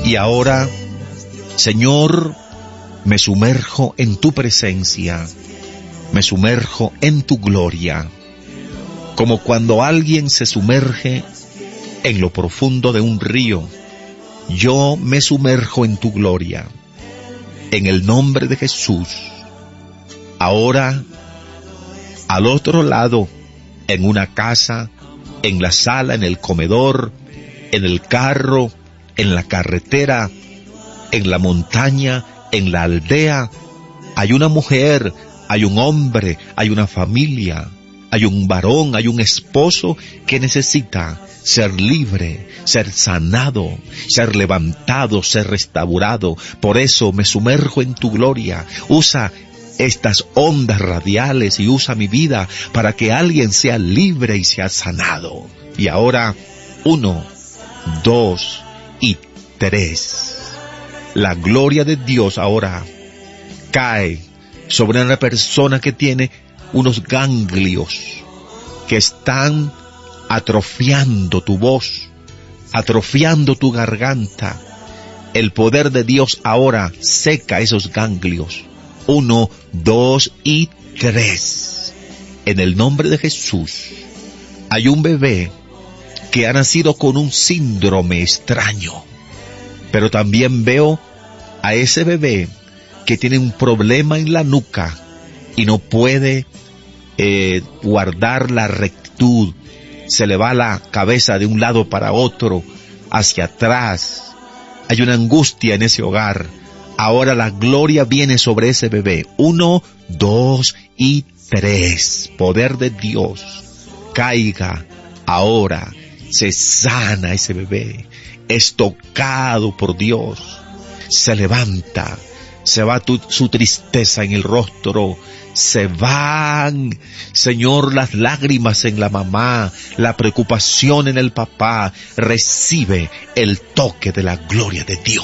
Y ahora, Señor, me sumerjo en tu presencia, me sumerjo en tu gloria, como cuando alguien se sumerge en lo profundo de un río. Yo me sumerjo en tu gloria, en el nombre de Jesús. Ahora, al otro lado, en una casa, en la sala, en el comedor, en el carro, en la carretera, en la montaña, en la aldea, hay una mujer, hay un hombre, hay una familia, hay un varón, hay un esposo que necesita ser libre, ser sanado, ser levantado, ser restaurado. Por eso me sumerjo en tu gloria. Usa estas ondas radiales y usa mi vida para que alguien sea libre y sea sanado. Y ahora, 1, 2 y 3. La gloria de Dios ahora cae sobre una persona que tiene unos ganglios que están atrofiando tu voz, atrofiando tu garganta. El poder de Dios ahora seca esos ganglios. 1, 2 y 3. En el nombre de Jesús. Hay un bebé que ha nacido con un síndrome extraño, pero también veo a ese bebé que tiene un problema en la nuca y no puede guardar la rectitud. Se le va la cabeza de un lado para otro, hacia atrás. Hay una angustia en ese hogar. Ahora la gloria viene sobre ese bebé. 1, 2 y 3. Poder de Dios. Caiga ahora. Se sana ese bebé. Es tocado por Dios. Se levanta. Se va su tristeza en el rostro. Se van, Señor, las lágrimas en la mamá, la preocupación en el papá. Recibe el toque de la gloria de Dios.